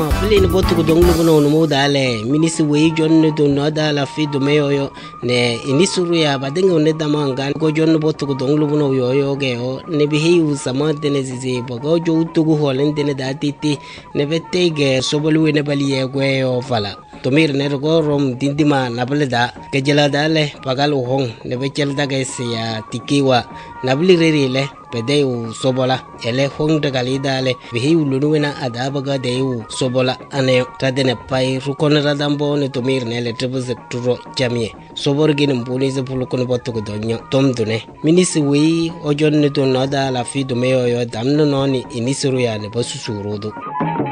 Bili ni botu kudonglu kuno numu dale minisi wei jonne do noda la fi do meyo ne inisuru ya badenga uneda manga go jonne botu kudonglu kuno yo geo ne bihi usama dene zizi bogo jo utugu holen dene datiti ne betege sobolu ne bali yego fala tomir ne go rom dindima nableda kejela dale pagal uhong ne bechel daga ya tikiwa nabli rerile pedeu sobola ele hong daga lidale bihi ulunuena adabaga deu sobola ane tadene pai rukon radambo ne tomir ne le tribuze turo jamie sobor gin mbuni ze pulukon botu ko donyo tomdune minisi wi ojon ne to nada la fi do meyo yo damno noni inisuru ya ne basusurudu